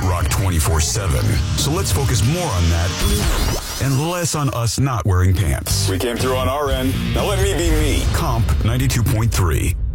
rock 24/7. So let's focus more on that and less on us not wearing pants. We came through on our end. Now let me be me. Comp 92.3.